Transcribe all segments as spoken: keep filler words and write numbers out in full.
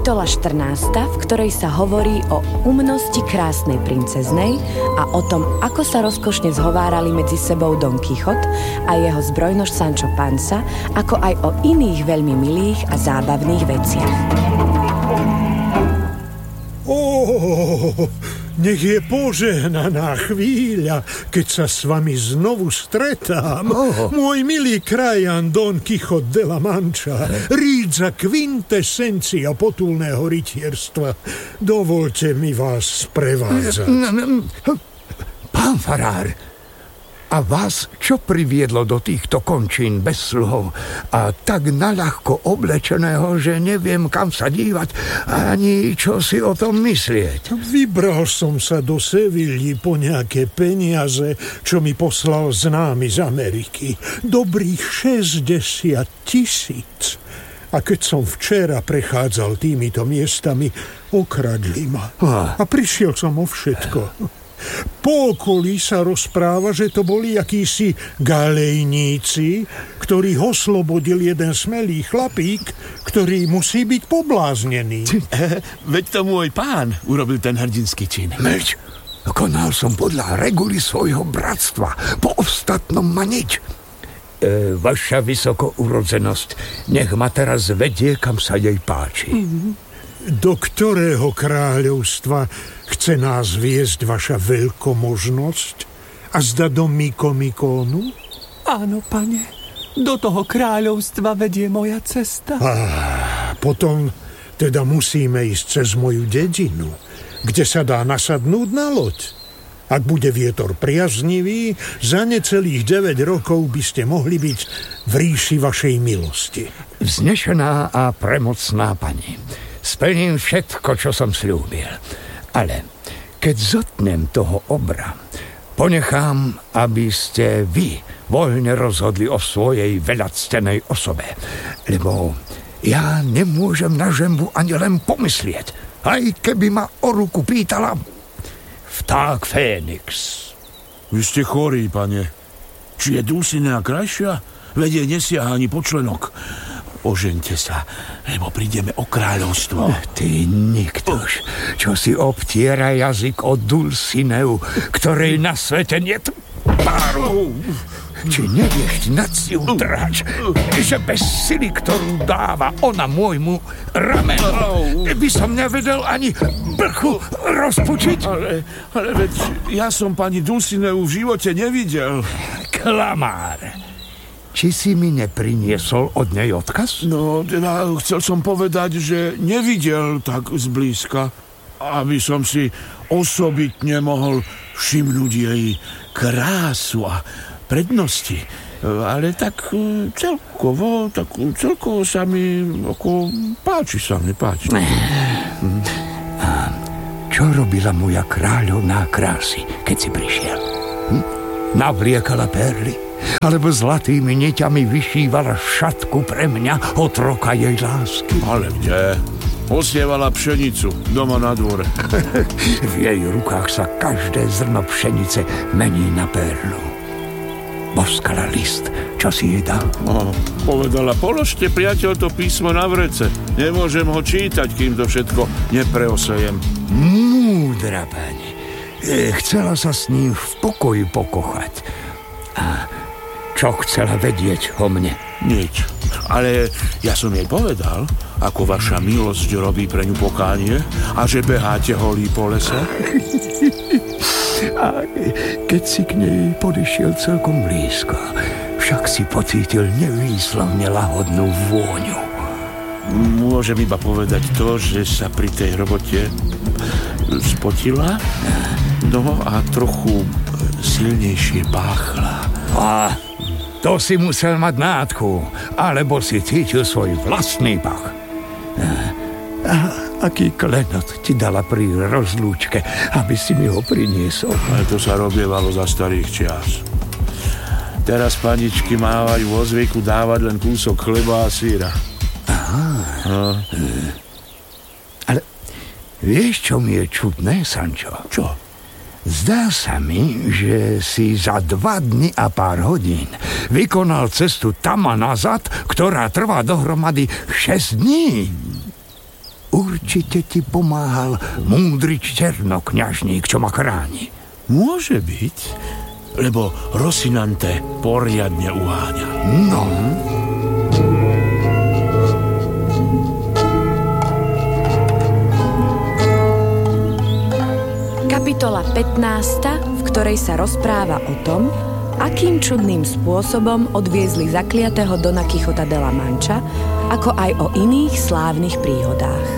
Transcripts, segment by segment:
Kapitola štrnásta, v ktorej sa hovorí o umnosti krásnej princeznej a o tom, ako sa rozkošne zhovárali medzi sebou Don Kichot a jeho zbrojnož Sancho Panza, ako aj o iných veľmi milých a zábavných veciach. Oh, nech je požehnaná chvíľa, keď sa s vami znovu stretám. Oh. Môj milý krajan Don Kichot de la Mancha, rídza kvintessencia potulného rytierstva. Dovoľte mi vás sprevádzať. Pán farár, a vás čo priviedlo do týchto končín bez sluhov a tak naľahko oblečeného, že neviem, kam sa dívať ani čo si o tom myslieť? Vybral som sa do Sevilly po nejaké peniaze, čo mi poslal známy z Ameriky. Dobrých šesťdesiat tisíc. A keď som včera prechádzal týmito miestami, okradli ma. A prišiel som o všetko. Po okolí sa rozpráva, že to boli akísi galejníci, ktorých oslobodil jeden smelý chlapík, ktorý musí byť pobláznený. Veď to môj pán urobil ten hrdinský čin. Meď, konal som podľa reguly svojho bratstva, po ostatnom ma nič. E, vaša vysokourodzenosť, nech ma teraz vedie, kam sa jej páči. Mm-hmm. Do ktorého kráľovstva chce nás viesť vaša veľkomožnosť? A zda do Mikomikónu? Áno, pane. Do toho kráľovstva vedie moja cesta. Ah, potom teda musíme ísť cez moju dedinu, kde sa dá nasadnúť na loď. Ak bude vietor priaznivý, za necelých deväť rokov by ste mohli byť v ríši vašej milosti. Vznešená a premocná pani, splním všetko, čo som sľúbil. Ale keď zotnem toho obra, ponechám, aby ste vy voľne rozhodli o svojej veľactenej osobe. Lebo ja nemôžem na žembu ani len pomyslieť, aj keby ma o ruku pýtala vták Fénix. Vy ste chorí, pane. Či je Dulcinea krajšia? Vedie nesiaha ani po členok. Ožeňte sa, lebo prídeme o kráľovstvo. Ty niktož, čo si obtiera jazyk o Dulcineu, ktorej na svete niet páru. Či nevieš nad si utrhač, že bez sily, ktorú dáva ona môjmu ramenu, by som nevedel ani brchu rozpučiť. Ale, ale veď ja som pani Dulcineu v živote nevidel. Klamár. Či si mi nepriniesol od nej odkaz? No, teda chcel som povedať, že nevidel tak zblízka, aby som si osobitne mohol všimnúť jej krásu a prednosti. Ale tak celkovo, tak celkovo sa mi ako páči sa mi, páči. A čo robila moja kráľovná krásy, keď si prišiel? Hm? Navliekala perly? Alebo zlatými niťami vyšívala šatku pre mňa, otroka jej lásky? Ale kde? Osievala pšenicu doma na dvore. V jej rukách sa každé zrno pšenice mení na perlu. Boskala list, čo si jej dal? No, povedala, položte, priateľ, to písmo na vrece. Nemôžem ho čítať, kým to všetko nepreosejem. Múdra pani. Chcela sa s ním v pokoji pokochať. A čo chcela vedieť o mne? Nič. Ale ja som jej povedal, ako vaša milosť robí pre ňu pokánie a že beháte holí po lese. A keď si k nej podišiel celkom blízko, však si pocítil nevýslovne lahodnú vôňu. Môžem iba povedať to, že sa pri tej robote spotila, no a trochu silnejšie páchla. A to si musel mať nádchu, alebo si cítil svoj vlastný pach. A aký klenot ti dala pri rozlúčke, aby si mi ho priniesol? Ale to sa robievalo za starých čias. Teraz paničky mávajú vo zvyku dávať len kúsok chleba a syra. Aha. No. Ale vieš, čo mi je čudné, Sancho? Čo? Zdá sa mi, že si za dva dni a pár hodín vykonal cestu tam a nazad, ktorá trvá dohromady šesť dní. určite ti pomáhal múdry černokňažník, čo ma chráni. Môže byť, lebo Rosinante poriadne uháňa. No. Kapitola pätnásta, v ktorej sa rozpráva o tom, akým čudným spôsobom odviezli zakliatého Dona Kichota de la Mancha, ako aj o iných slávnych príhodách.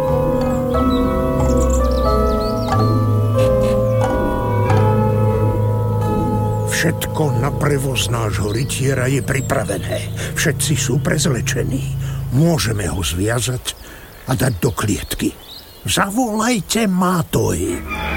Všetko na prevoz nášho rytiera je pripravené. Všetci sú prezlečení. Môžeme ho zviazať a dať do klietky. Zavolajte Mátoj.